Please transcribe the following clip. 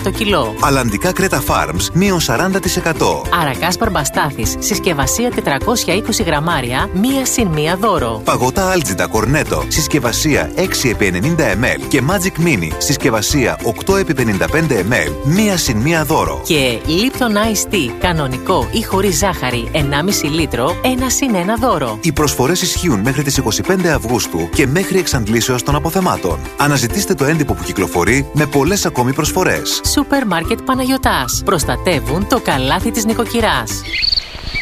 το κιλό. Αλλαντικά Κρέτα Farms μείον 40%. Αρακάς Μπαρμπαστάθης, συσκευασία 420 γραμμάρια, 1+1 δώρο. Παγωτά Άλτζιντα Κορνέτο, συσκευασία 6x90 ml και Magic Mini, συσκευασία 8x55 ml, 1+1 δώρο. Και Lipton Ice Tea, κανονικό ή χωρίς ζάχαρη, 1,5 λίτρο, 1+1 δώρο. Οι προσφορές ισχύουν μέχρι τις 25 Αυγούστου και μέχρι εξαντλήσεως των αποθεμάτων. Αναζητήστε το έντυπο που κυκλοφορεί με πολλές ακόμη προσφορές. Σούπερ Μάρκετ Παναγιωτάς. Προστατεύουν το καλάθι της νοικοκυράς.